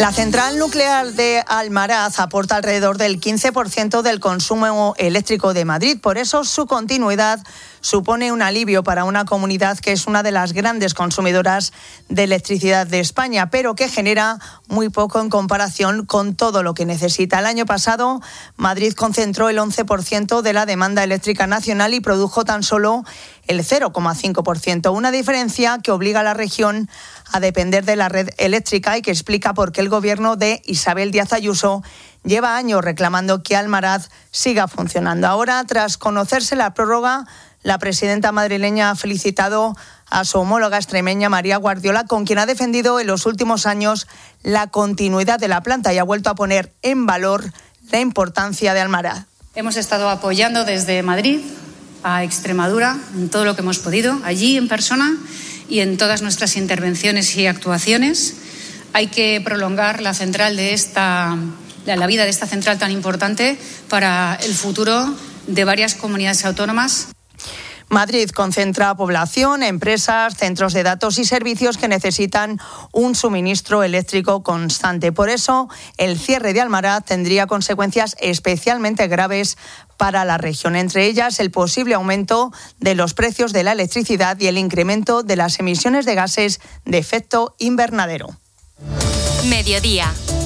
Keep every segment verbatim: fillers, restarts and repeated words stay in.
La central nuclear de Almaraz aporta alrededor del quince por ciento del consumo eléctrico de Madrid. Por eso su continuidad supone un alivio para una comunidad que es una de las grandes consumidoras de electricidad de España, pero que genera muy poco en comparación con todo lo que necesita. El año pasado, Madrid concentró el once por ciento de la demanda eléctrica nacional y produjo tan solo el cero coma cinco por ciento, una diferencia que obliga a la región a depender de la red eléctrica y que explica por qué el gobierno de Isabel Díaz Ayuso lleva años reclamando que Almaraz siga funcionando. Ahora, tras conocerse la prórroga, la presidenta madrileña ha felicitado a su homóloga extremeña María Guardiola, con quien ha defendido en los últimos años la continuidad de la planta y ha vuelto a poner en valor la importancia de Almaraz. Hemos estado apoyando desde Madrid a Extremadura en todo lo que hemos podido, allí en persona y en todas nuestras intervenciones y actuaciones. Hay que prolongar la central de esta, la vida de esta central tan importante para el futuro de varias comunidades autónomas. Madrid concentra población, empresas, centros de datos y servicios que necesitan un suministro eléctrico constante. Por eso, el cierre de Almaraz tendría consecuencias especialmente graves para la región, entre ellas el posible aumento de los precios de la electricidad y el incremento de las emisiones de gases de efecto invernadero. Mediodía.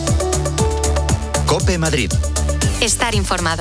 COPE Madrid. Estar informado.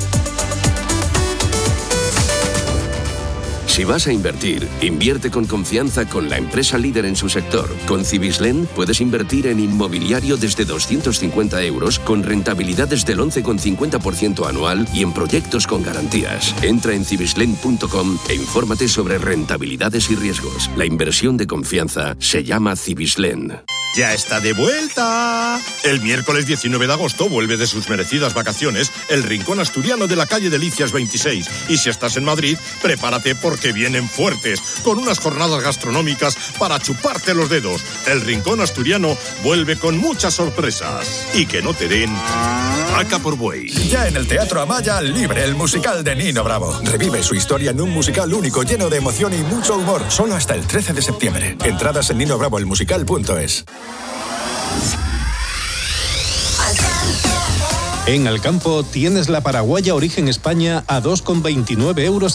Si vas a invertir, invierte con confianza con la empresa líder en su sector. Con Cibislen puedes invertir en inmobiliario desde doscientos cincuenta euros con rentabilidades del once coma cincuenta por ciento anual y en proyectos con garantías. Entra en cibislen punto com e infórmate sobre rentabilidades y riesgos. La inversión de confianza se llama Cibislen. ¡Ya está de vuelta! El miércoles diecinueve de agosto vuelve de sus merecidas vacaciones el Rincón Asturiano de la calle Delicias veintiséis. Y si estás en Madrid, prepárate porque vienen fuertes, con unas jornadas gastronómicas para chuparte los dedos. El Rincón Asturiano vuelve con muchas sorpresas. Y que no te den vaca por buey. Ya en el Teatro Amaya, Libre, el musical de Nino Bravo. Revive su historia en un musical único, lleno de emoción y mucho humor. Solo hasta el trece de septiembre. Entradas en nino bravo el musical punto es. En Alcampo tienes la paraguaya Origen España a dos coma veintinueve euros